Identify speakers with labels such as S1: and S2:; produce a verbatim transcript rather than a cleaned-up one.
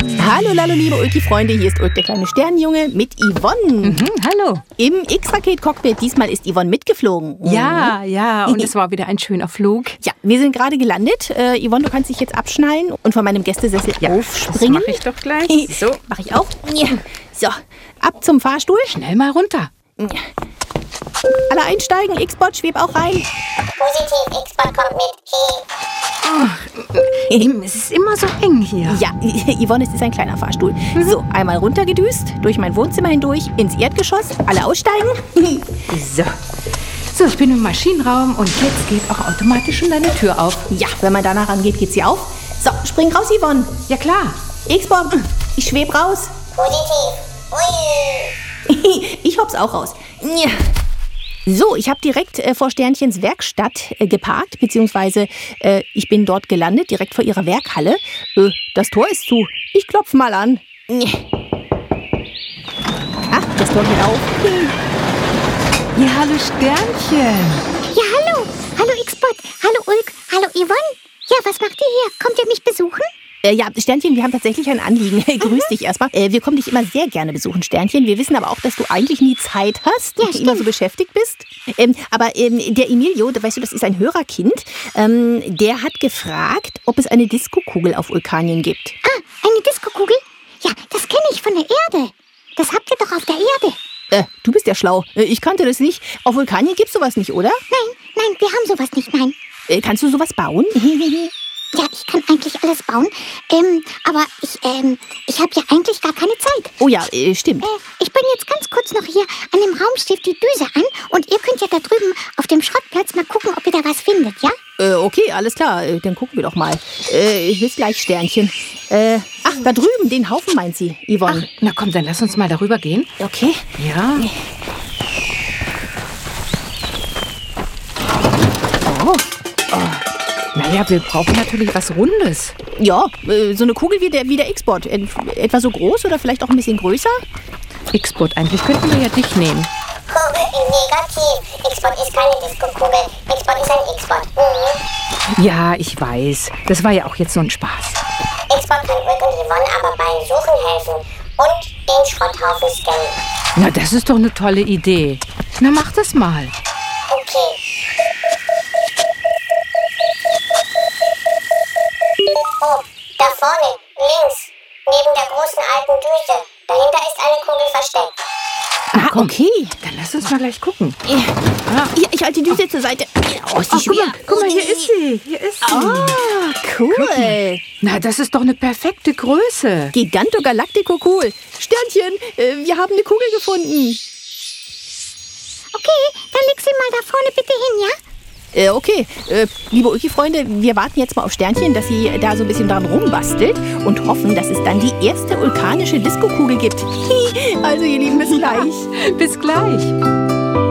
S1: Hallo, hallo, liebe Ulki-Freunde, hier ist Ulk, der kleine Sternenjunge, mit Yvonne.
S2: Mhm, hallo.
S1: Im X-Raket-Cockpit, diesmal ist Yvonne mitgeflogen.
S2: Ja, ja, und es war wieder ein schöner Flug.
S1: Ja, wir sind gerade gelandet. Äh, Yvonne, du kannst dich jetzt abschnallen und von meinem Gästesessel
S2: Ja,
S1: aufspringen.
S2: das mache ich doch gleich.
S1: So, mache ich auch. Ja. So, ab zum Fahrstuhl.
S2: Schnell mal runter.
S1: Alle einsteigen, X-Bot, schweb auch rein.
S3: Positiv, X-Bot kommt mit.
S2: Es ist immer so eng hier.
S1: Ja, Yvonne, es ist ein kleiner Fahrstuhl. So, einmal runtergedüst, durch mein Wohnzimmer hindurch, ins Erdgeschoss. Alle aussteigen.
S2: So. So, ich bin im Maschinenraum und jetzt geht auch automatisch schon deine Tür auf.
S1: Ja, wenn man danach rangeht, geht sie auf. So, spring raus, Yvonne.
S2: Ja, klar.
S1: X-Bot, ich schweb raus.
S3: Positiv. Ui.
S1: Ich hopp's auch raus. Ja. So, ich habe direkt äh, vor Sternchens Werkstatt äh, geparkt, beziehungsweise äh, ich bin dort gelandet, direkt vor ihrer Werkhalle. Äh, das Tor ist zu. Ich klopf mal an. Ach, das Tor geht auf.
S2: Ja, hallo Sternchen.
S3: Ja, hallo. Hallo X-Bot. Hallo Ulk. Hallo Yvonne. Ja, was macht ihr hier? Kommt ihr mich besuchen?
S1: Äh, ja, Sternchen, wir haben tatsächlich ein Anliegen. Grüß dich erstmal. Äh, wir kommen dich immer sehr gerne besuchen, Sternchen. Wir wissen aber auch, dass du eigentlich nie Zeit hast
S3: Ja,
S1: und
S3: stimmt.
S1: immer so beschäftigt bist. Ähm, aber ähm, der Emilio, da weißt du, das ist ein Hörerkind, ähm, der hat gefragt, ob es eine Diskokugel auf Vulkanien gibt.
S3: Ah, eine Diskokugel? Ja, das kenne ich von der Erde. Das habt ihr doch auf der Erde.
S1: Äh, du bist ja schlau. Äh, ich kannte das nicht. Auf Vulkanien gibt's sowas nicht, oder?
S3: Nein, nein, wir haben sowas nicht, nein.
S1: Äh, kannst du sowas bauen?
S3: Ja, ich kann eigentlich alles bauen. Ähm, aber ich, ähm, ich habe ja eigentlich gar keine Zeit.
S1: Oh ja, äh, stimmt.
S3: Äh, ich bin jetzt ganz kurz noch hier an dem Raumschiff die Düse an und ihr könnt ja da drüben auf dem Schrottplatz mal gucken, ob ihr da was findet, ja?
S1: Äh, okay, alles klar. Äh, dann gucken wir doch mal. Äh, bis gleich, Sternchen. Äh, ach, da drüben, den Haufen meint sie, Yvonne.
S2: Ach, na komm, dann lass uns mal darüber gehen.
S1: Okay.
S2: Ja.
S1: Oh.
S2: Naja, wir brauchen natürlich was Rundes.
S1: Ja, äh, so eine Kugel wie der, wie der X-Bot. Et, etwa so groß oder vielleicht auch ein bisschen größer?
S2: X-Bot, eigentlich könnten wir ja dich nehmen.
S3: Kugel negativ. X-Bot ist keine Disco-Kugel. X-Bot ist ein X-Bot. Mhm.
S2: Ja, ich weiß. Das war ja auch jetzt so ein Spaß.
S3: X-Bot kann Ulk und Yvonne aber beim Suchen helfen und den Schrotthaufen scannen.
S2: Na, das ist doch eine tolle Idee. Na, mach das mal.
S3: Okay. Oh, da vorne, links, neben der großen alten Düse. Dahinter ist eine Kugel versteckt.
S1: Ah,
S2: komm.
S1: okay.
S2: Dann lass uns mal gleich gucken.
S1: Ja, hier, ich halte die Düse zur Seite. Oh, ist die
S2: Ach, guck
S1: schwer.
S2: mal, guck mal, hier ist sie. Hier ist sie.
S1: Ah, cool.
S2: Na, das ist doch eine perfekte Größe.
S1: Giganto Galactico cool. Sternchen, äh, wir haben eine Kugel gefunden.
S3: Okay, dann leg sie mal da vorne bitte hin, ja?
S1: Äh, okay, äh, liebe Ulki-Freunde, wir warten jetzt mal auf Sternchen, dass sie da so ein bisschen dran rumbastelt und hoffen, dass es dann die erste vulkanische Diskokugel gibt. Also, ihr Lieben, bis gleich.
S2: Bis gleich.